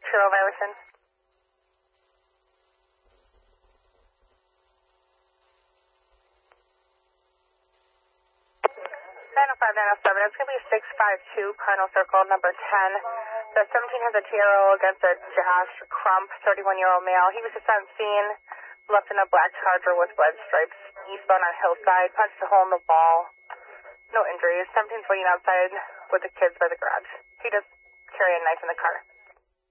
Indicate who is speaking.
Speaker 1: Truro violation. 905-907, it's going to be 652 Cardinal Circle, number 10. The 17 has a TRO against a Josh Crump, 31-year-old male. He was just on scene, left in a black Charger with red stripes, eastbound on Hillside, punched a hole in the wall. No injuries. 17's waiting outside with the kids by the garage. He does carry a knife in the car.